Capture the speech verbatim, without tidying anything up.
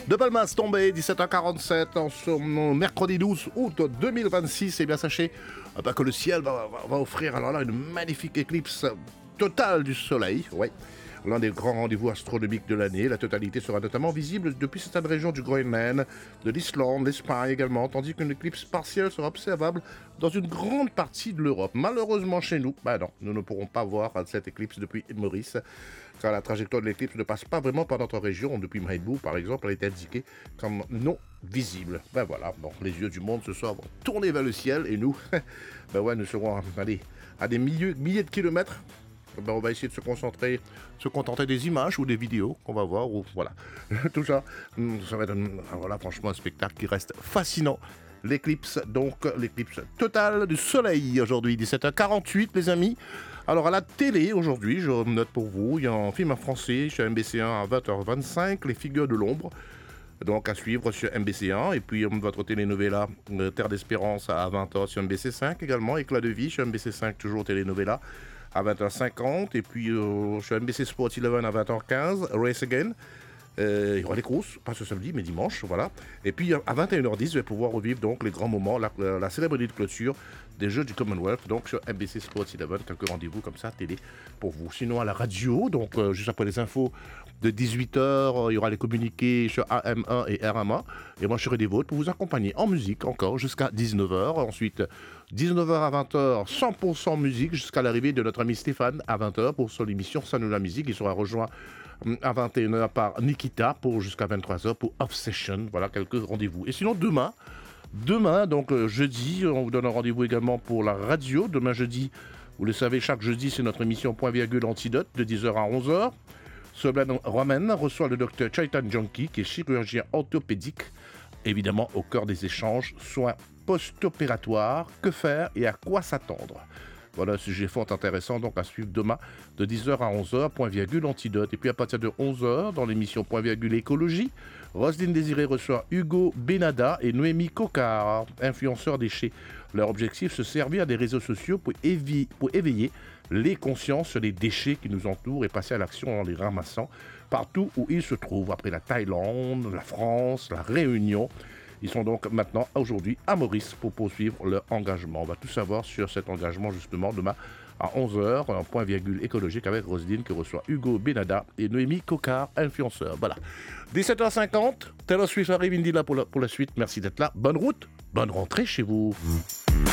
De Palmas tombé, dix-sept heures quarante-sept, en ce mercredi douze août deux mille vingt-six. Et bien sachez euh, bah, que le ciel va, va, va offrir alors là une magnifique éclipse totale du soleil. Ouais. L'un des grands rendez-vous astronomiques de l'année. La totalité sera notamment visible depuis certaines régions du Groenland, de l'Islande, l'Espagne également, tandis qu'une éclipse partielle sera observable dans une grande partie de l'Europe. Malheureusement chez nous, bah non, nous ne pourrons pas voir cette éclipse depuis Maurice, car la trajectoire de l'éclipse ne passe pas vraiment par notre région. Depuis Maïdbou, par exemple, elle est indiquée comme non visible. Ben voilà, bon, les yeux du monde ce soir vont tourner vers le ciel et nous, ben ouais, nous serons allez, à des milliers, milliers de kilomètres. Ben on va essayer de se concentrer, se contenter des images ou des vidéos qu'on va voir, ou voilà, tout ça, ça va être un, voilà, franchement un spectacle qui reste fascinant. L'éclipse, donc l'éclipse totale du soleil aujourd'hui, dix-sept heures quarante-huit les amis. Alors à la télé aujourd'hui, je note pour vous, il y a un film en français sur M B C un à vingt heures vingt-cinq, Les Figures de l'ombre. Donc à suivre sur M B C un, et puis votre telenovela euh, Terre d'Espérance à vingt heures sur M B C cinq également, Éclat de vie sur M B C cinq, toujours telenovela à vingt heures cinquante, et puis euh, sur M B C Sport onze à vingt heures quinze, Race Again. Euh, il y aura les courses, pas ce samedi, mais dimanche, voilà. Et puis à vingt et une heures dix, vous allez pouvoir revivre donc les grands moments, la, la, la cérémonie de clôture des Jeux du Commonwealth, donc sur M B C Sport onze, quelques rendez-vous comme ça, télé pour vous. Sinon à la radio, donc euh, juste après les infos de dix-huit heures, il y aura les communiqués sur A M un et R M A, et moi je serai des vôtres pour vous accompagner en musique encore jusqu'à dix-neuf heures. Ensuite, dix-neuf heures à vingt heures, cent pour cent musique jusqu'à l'arrivée de notre ami Stéphane à vingt heures pour son émission Ça nous la musique. Il sera rejoint à vingt et une heures par Nikita pour jusqu'à vingt-trois heures pour Off Session. Voilà quelques rendez-vous. Et sinon demain, demain donc euh, jeudi, on vous donne un rendez-vous également pour la radio. Demain jeudi, vous le savez, chaque jeudi c'est notre émission Point Virgule Antidote de dix heures à onze heures. Soblan Roman reçoit le docteur Chaitan Junkie qui est chirurgien orthopédique, évidemment au cœur des échanges, soins post-opératoires, que faire et à quoi s'attendre. Voilà un sujet fort intéressant donc à suivre demain de dix heures à onze heures, Point Virgule Antidote. Et puis à partir de onze heures, dans l'émission Point Virgule Écologie, Roselyne Désiré reçoit Hugo Benada et Noémie Cocard, influenceurs déchets. Leur objectif, se servir des réseaux sociaux pour, évi- pour éveiller les consciences sur les déchets qui nous entourent et passer à l'action en les ramassant partout où ils se trouvent, après la Thaïlande, la France, la Réunion. Ils sont donc maintenant, aujourd'hui, à Maurice pour poursuivre leur engagement. On va tout savoir sur cet engagement justement demain à onze heures, un point virgule écologique avec Roselyne qui reçoit Hugo Benada et Noémie Cocard, influenceurs. Voilà. dix-sept heures cinquante, Taylor Swift arrive, Indy là pour la, pour la suite. Merci d'être là. Bonne route, bonne rentrée chez vous.